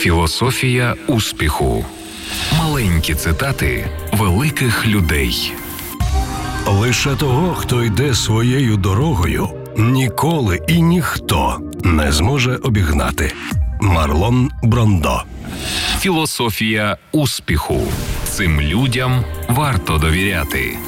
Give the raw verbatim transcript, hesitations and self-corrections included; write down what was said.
Філософія успіху. Маленькі цитати великих людей. Лише того, хто йде своєю дорогою, ніколи і ніхто не зможе обігнати. Марлон Брандо. Філософія успіху. Цим людям варто довіряти.